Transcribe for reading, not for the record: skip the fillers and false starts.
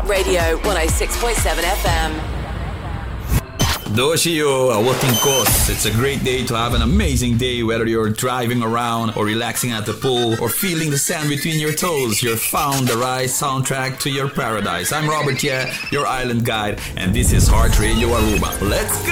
Radio 106.7 FM. Doshio, Awating Kos. It's a great day to have an amazing day, whether you're driving around or relaxing at the pool or feeling the sand between your toes. You've found the right soundtrack to your paradise. I'm Robert Ye, your island guide, and this is Heart Radio Aruba. Let's go!